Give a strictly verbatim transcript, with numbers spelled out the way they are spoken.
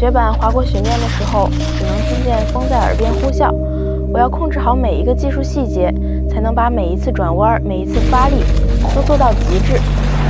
雪板划过雪面的时候，只能听见风在耳边呼啸。我要控制好每一个技术细节，才能把每一次转弯、每一次发力都做到极致。